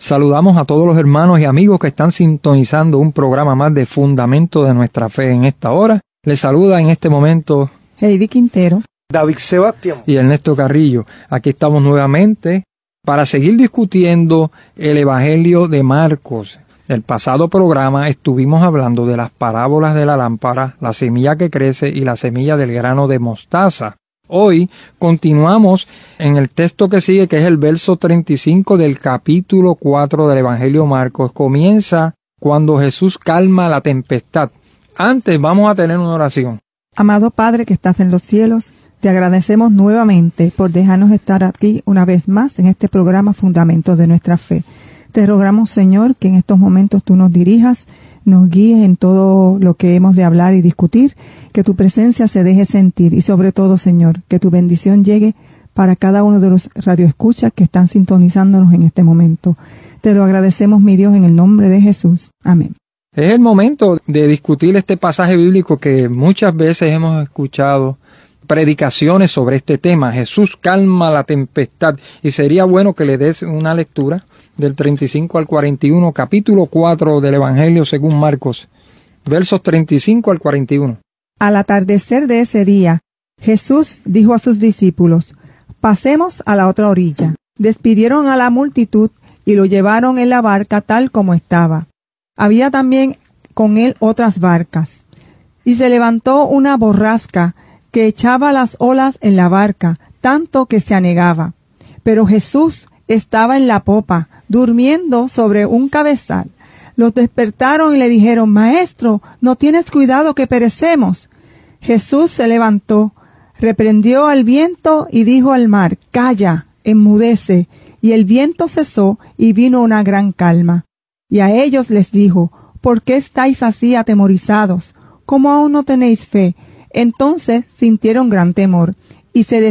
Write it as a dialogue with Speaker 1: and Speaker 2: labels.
Speaker 1: Saludamos a todos los hermanos y amigos que están sintonizando un programa más de Fundamento de Nuestra Fe en esta hora. Les saluda en este momento
Speaker 2: Heidi Quintero,
Speaker 3: David Sebastián
Speaker 1: y Ernesto Carrillo. Aquí estamos nuevamente para seguir discutiendo el Evangelio de Marcos. En el pasado programa estuvimos hablando de las parábolas de la lámpara, la semilla que crece y la semilla del grano de mostaza. Hoy continuamos en el texto que sigue, que es el verso 35 del capítulo 4 del Evangelio de Marcos. Comienza cuando Jesús calma la tempestad. Antes vamos a tener una oración.
Speaker 2: Amado Padre que estás en los cielos, te agradecemos nuevamente por dejarnos estar aquí una vez más en este programa Fundamentos de Nuestra Fe. Te rogamos, Señor, que en estos momentos tú nos dirijas, nos guíes en todo lo que hemos de hablar y discutir, que tu presencia se deje sentir y sobre todo, Señor, que tu bendición llegue para cada uno de los radioescuchas que están sintonizándonos en este momento. Te lo agradecemos, mi Dios, en el nombre de Jesús. Amén.
Speaker 1: Es el momento de discutir este pasaje bíblico que muchas veces hemos escuchado predicaciones sobre este tema. Jesús calma la tempestad, y sería bueno que le des una lectura del 35 al 41, capítulo 4 del Evangelio según Marcos, versos 35 al 41.
Speaker 2: Al atardecer de ese día, Jesús dijo a sus discípulos: pasemos a la otra orilla. Despidieron a la multitud y lo llevaron en la barca tal como estaba. Había también con él otras barcas. Y se levantó una borrasca que echaba las olas en la barca, tanto que se anegaba. Pero Jesús estaba en la popa, durmiendo sobre un cabezal. Los despertaron y le dijeron: Maestro, ¿no tienes cuidado que perecemos? Jesús se levantó, reprendió al viento y dijo al mar: Calla, enmudece. Y el viento cesó y vino una gran calma. Y a ellos les dijo: ¿Por qué estáis así atemorizados? ¿Cómo aún no tenéis fe? Entonces sintieron gran temor y se